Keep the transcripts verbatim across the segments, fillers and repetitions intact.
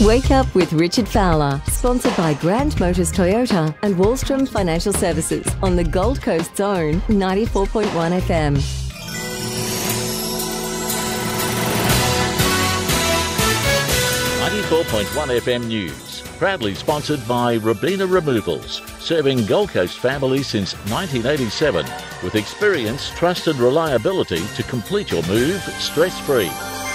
Wake Up with Richard Fowler, sponsored by Grand Motors Toyota and Wallstrom Financial Services on the Gold Coast's own ninety-four point one F M. ninety-four point one F M News, proudly sponsored by Robina Removals, serving Gold Coast families since nineteen eighty-seven, with experience, trust and reliability to complete your move stress-free.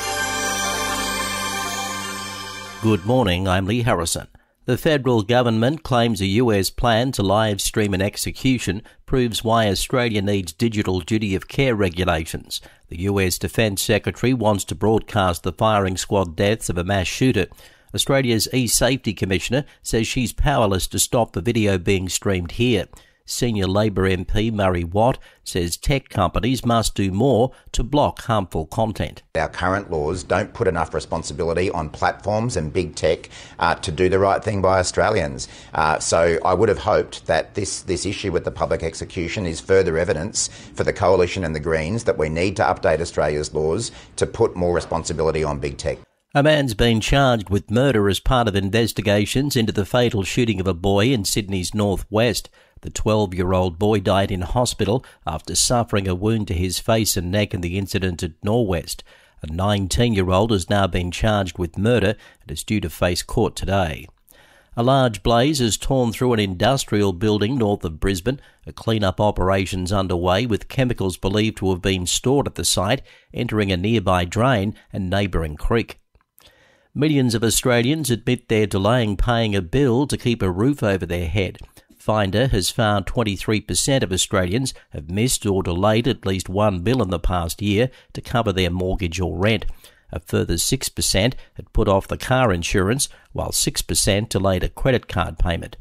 Good morning, I'm Lee Harrison. The federal government claims a U S plan to live stream an execution proves why Australia needs digital duty of care regulations. The U S Defence Secretary wants to broadcast the firing squad deaths of a mass shooter. Australia's E-Safety Commissioner says she's powerless to stop the video being streamed here. Senior Labor M P Murray Watt says tech companies must do more to block harmful content. Our current laws don't put enough responsibility on platforms and big tech uh, to do the right thing by Australians. Uh, so I would have hoped that this, this issue with the public execution is further evidence for the Coalition and the Greens that we need to update Australia's laws to put more responsibility on big tech. A man's been charged with murder as part of investigations into the fatal shooting of a boy in Sydney's northwest. The twelve-year-old boy died in hospital after suffering a wound to his face and neck in the incident at Norwest. A nineteen-year-old has now been charged with murder and is due to face court today. A large blaze has torn through an industrial building north of Brisbane. A clean-up operation's underway with chemicals believed to have been stored at the site, entering a nearby drain and neighbouring creek. Millions of Australians admit they're delaying paying a bill to keep a roof over their head. Finder has found twenty-three percent of Australians have missed or delayed at least one bill in the past year to cover their mortgage or rent. A further six percent had put off the car insurance, while six percent delayed a credit card payment.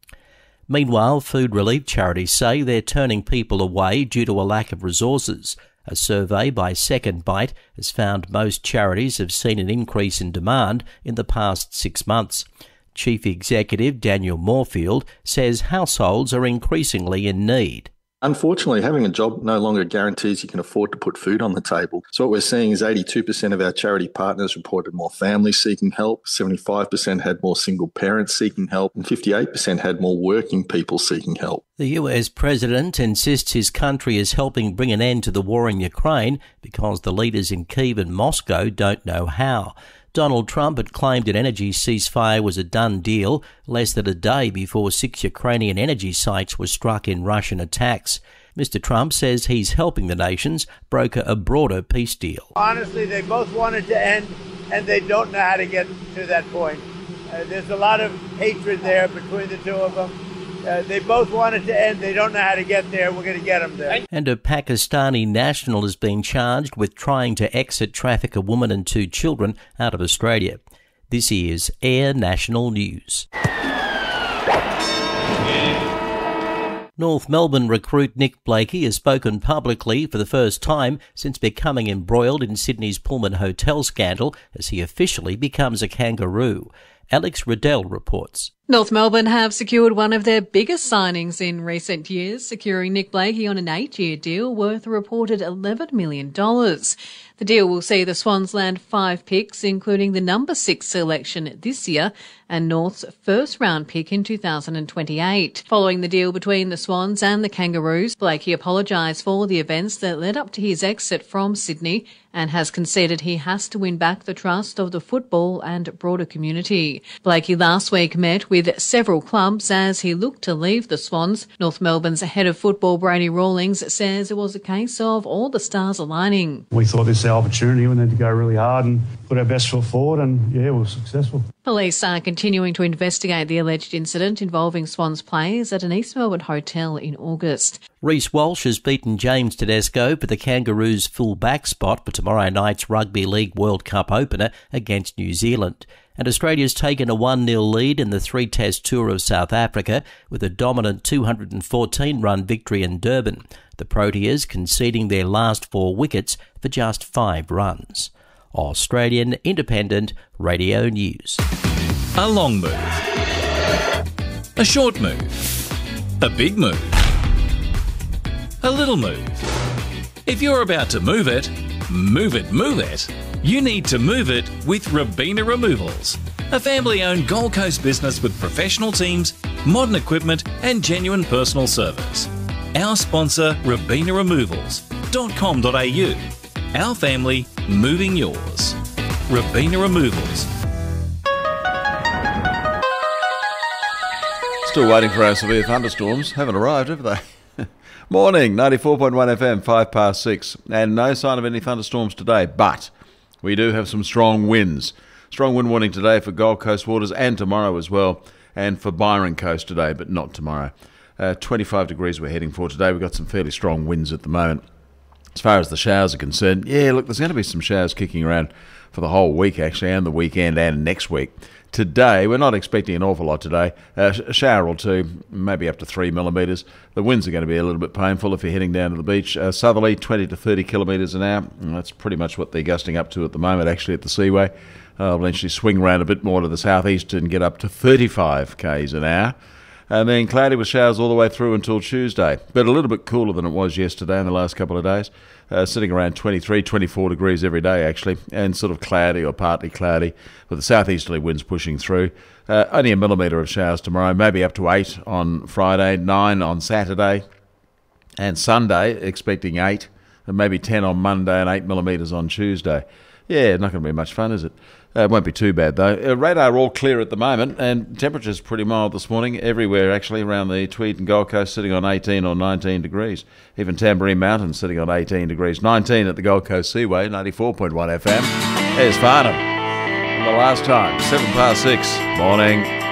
Meanwhile, food relief charities say they're turning people away due to a lack of resources. A survey by Second Bite has found most charities have seen an increase in demand in the past six months. Chief Executive Daniel Moorfield says households are increasingly in need. Unfortunately, having a job no longer guarantees you can afford to put food on the table. So what we're seeing is eighty-two percent of our charity partners reported more families seeking help, seventy-five percent had more single parents seeking help, and fifty-eight percent had more working people seeking help. The U S president insists his country is helping bring an end to the war in Ukraine because the leaders in Kyiv and Moscow don't know how. Donald Trump had claimed an energy ceasefire was a done deal less than a day before six Ukrainian energy sites were struck in Russian attacks. Mister Trump says he's helping the nations broker a broader peace deal. Honestly, they both wanted to end, and they don't know how to get to that point. Uh, there's a lot of hatred there between the two of them. Uh, they both wanted to end. They don't know how to get there. We're going to get them there. And a Pakistani national has been charged with trying to exit traffic a woman and two children out of Australia. This is Air National News. North Melbourne recruit Nick Blakey has spoken publicly for the first time since becoming embroiled in Sydney's Pullman Hotel scandal as he officially becomes a kangaroo. Alex Riddell reports. North Melbourne have secured one of their biggest signings in recent years, securing Nick Blakey on an eight-year deal worth a reported eleven million dollars. The deal will see the Swans land five picks, including the number six selection this year and North's first-round pick in two thousand twenty-eight. Following the deal between the Swans and the Kangaroos, Blakey apologised for the events that led up to his exit from Sydney and has conceded he has to win back the trust of the football and broader community. Blakey last week met with several clubs as he looked to leave the Swans. North Melbourne's head of football, Brady Rawlings, says it was a case of all the stars aligning. We thought this was our opportunity. We needed to go really hard and put our best foot forward, and yeah, we were successful. Police are continuing to investigate the alleged incident involving Swans players at an East Melbourne hotel in August. Reece Walsh has beaten James Tedesco for the Kangaroos' full-back spot for tomorrow night's Rugby League World Cup opener against New Zealand. And Australia's taken a one nil lead in the three-test tour of South Africa with a dominant two hundred fourteen run victory in Durban. The Proteas conceding their last four wickets for just five runs. Australian Independent Radio News. A long move. A short move. A big move. A little move. If you're about to move it, move it, move it. You need to move it with Robina Removals. A family-owned Gold Coast business with professional teams, modern equipment and genuine personal service. Our sponsor, Robina Removals dot com dot a u. Our family, moving yours. Robina Removals. Still waiting for our severe thunderstorms. Haven't arrived, have they? Morning, ninety-four point one F M, five past six. And no sign of any thunderstorms today, but we do have some strong winds. Strong wind warning today for Gold Coast waters and tomorrow as well. And for Byron Coast today, but not tomorrow. Uh, twenty-five degrees we're heading for today. We've got some fairly strong winds at the moment. As far as the showers are concerned, yeah, look, there's going to be some showers kicking around for the whole week, actually, and the weekend and next week. Today, we're not expecting an awful lot today. Uh, a shower or two, maybe up to three millimetres. The winds are going to be a little bit painful if you're heading down to the beach. Uh, southerly, twenty to thirty kilometres an hour. And that's pretty much what they're gusting up to at the moment, actually, at the Seaway. Uh, will eventually swing around a bit more to the southeast and get up to thirty-five k's an hour. And then cloudy with showers all the way through until Tuesday. But a little bit cooler than it was yesterday in the last couple of days. Uh, sitting around twenty-three, twenty-four degrees every day, actually. And sort of cloudy or partly cloudy with the southeasterly winds pushing through. Uh, only a millimetre of showers tomorrow, maybe up to eight on Friday, nine on Saturday. And Sunday, expecting eight. And maybe ten on Monday and eight millimetres on Tuesday. Yeah, not going to be much fun, is it? Uh, it won't be too bad, though. Uh, radar all clear at the moment, and temperatures pretty mild this morning everywhere, actually, around the Tweed and Gold Coast, sitting on eighteen or nineteen degrees. Even Tamborine Mountain sitting on eighteen degrees. nineteen at the Gold Coast Seaway, ninety-four point one F M. There's Farnham. And the last time, seven past six. Morning.